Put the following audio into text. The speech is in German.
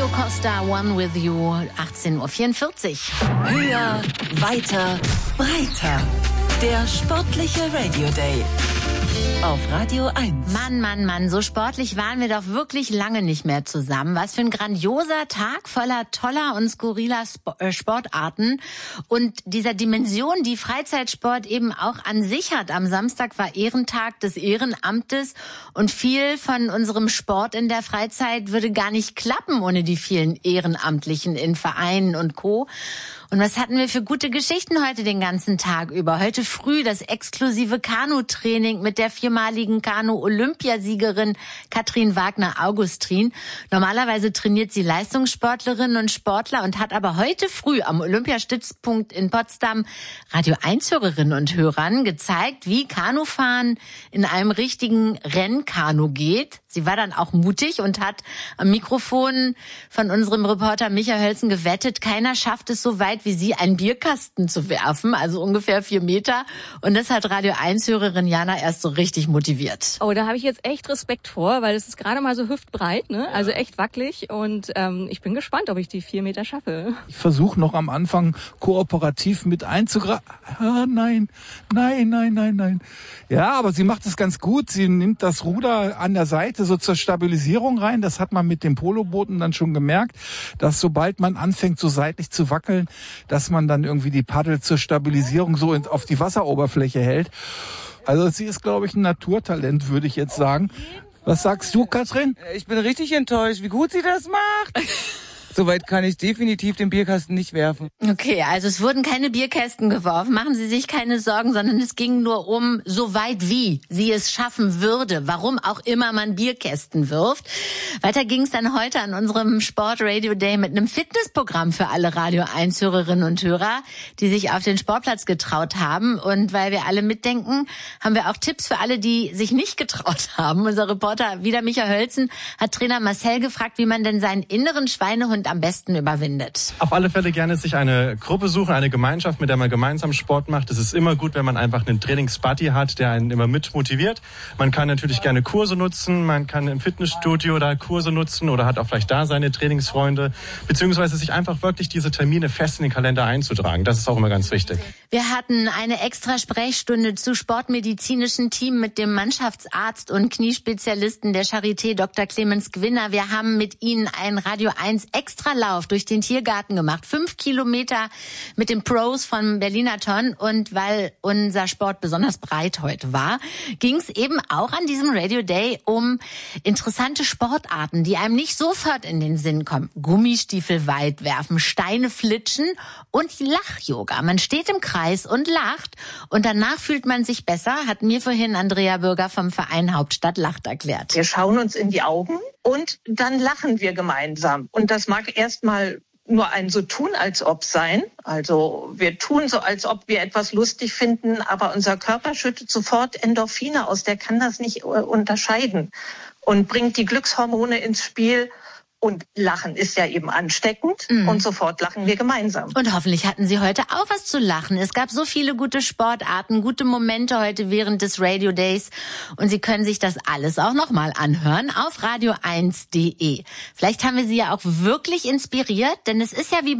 Rio Costa, One With You, 18.44 Uhr. Höher, weiter, breiter. Der sportliche Radio Day auf Radio 1. Mann, so sportlich waren wir doch wirklich lange nicht mehr zusammen. Was für ein grandioser Tag voller toller und skurriler Sportarten und dieser Dimension, die Freizeitsport eben auch an sich hat. Am Samstag war Ehrentag des Ehrenamtes und viel von unserem Sport in der Freizeit würde gar nicht klappen ohne die vielen Ehrenamtlichen in Vereinen und Co. Und was hatten wir für gute Geschichten heute den ganzen Tag über? Heute früh das exklusive Kanutraining mit der viermaligen Kanu-Olympiasiegerin Katrin Wagner-Augustin. Normalerweise trainiert sie Leistungssportlerinnen und Sportler und hat aber heute früh am Olympiastützpunkt in Potsdam Radio 1-Hörerinnen und Hörern gezeigt, wie Kanufahren in einem richtigen Rennkanu geht. Sie war dann auch mutig und hat am Mikrofon von unserem Reporter Michael Hölzen gewettet, keiner schafft es so weit wie sie, einen Bierkasten zu werfen, also ungefähr 4 Meter. Und das hat Radio 1-Hörerin Jana erst so richtig motiviert. Oh, da habe ich jetzt echt Respekt vor, weil es ist gerade mal so hüftbreit, ne? Also echt wackelig. Und ich bin gespannt, ob ich die 4 Meter schaffe. Ich versuche noch am Anfang kooperativ mit einzugreifen. Nein. Ja, aber sie macht es ganz gut. Sie nimmt das Ruder an der Seite so zur Stabilisierung rein. Das hat man mit dem Polobooten dann schon gemerkt, dass sobald man anfängt so seitlich zu wackeln, dass man dann irgendwie die Paddel zur Stabilisierung so auf die Wasseroberfläche hält. Also sie ist, glaube ich, ein Naturtalent, würde ich jetzt sagen. Was sagst du, Katrin? Ich bin richtig enttäuscht, wie gut sie das macht. Soweit kann ich definitiv den Bierkasten nicht werfen. Okay, also es wurden keine Bierkästen geworfen. Machen Sie sich keine Sorgen, sondern es ging nur um, so weit wie sie es schaffen würde. Warum auch immer man Bierkästen wirft. Weiter ging es dann heute an unserem Sport Radio Day mit einem Fitnessprogramm für alle Radio 1-Hörerinnen und Hörer, die sich auf den Sportplatz getraut haben. Und weil wir alle mitdenken, haben wir auch Tipps für alle, die sich nicht getraut haben. Unser Reporter wieder Michael Hölzen hat Trainer Marcel gefragt, wie man denn seinen inneren Schweinehund am besten überwindet. Auf alle Fälle gerne sich eine Gruppe suchen, eine Gemeinschaft, mit der man gemeinsam Sport macht. Es ist immer gut, wenn man einfach einen Trainingsbuddy hat, der einen immer mit motiviert. Man kann natürlich gerne Kurse nutzen, man kann im Fitnessstudio da Kurse nutzen oder hat auch vielleicht da seine Trainingsfreunde, beziehungsweise sich einfach wirklich diese Termine fest in den Kalender einzutragen. Das ist auch immer ganz wichtig. Wir hatten eine extra Sprechstunde zu sportmedizinischen Team mit dem Mannschaftsarzt und Kniespezialisten der Charité Dr. Clemens Gwinner. Wir haben mit Ihnen ein Radio 1 Extralauf durch den Tiergarten gemacht. 5 Kilometer mit den Pros von Berliner Ton. Und weil unser Sport besonders breit heute war, ging es eben auch an diesem Radio Day um interessante Sportarten, die einem nicht sofort in den Sinn kommen. Gummistiefel weit werfen, Steine flitschen und Lach-Yoga. Man steht im Kreis und lacht und danach fühlt man sich besser, hat mir vorhin Andrea Bürger vom Verein Hauptstadt lacht erklärt. Wir schauen uns in die Augen und dann lachen wir gemeinsam. Und das mag erstmal nur ein so tun, als ob sein. Also wir tun so, als ob wir etwas lustig finden, aber unser Körper schüttet sofort Endorphine aus. Der kann das nicht unterscheiden und bringt die Glückshormone ins Spiel. Und Lachen ist ja eben ansteckend und sofort lachen wir gemeinsam. Und hoffentlich hatten Sie heute auch was zu lachen. Es gab so viele gute Sportarten, gute Momente heute während des Radio Days. Und Sie können sich das alles auch nochmal anhören auf radio1.de. Vielleicht haben wir Sie ja auch wirklich inspiriert, denn es ist ja wie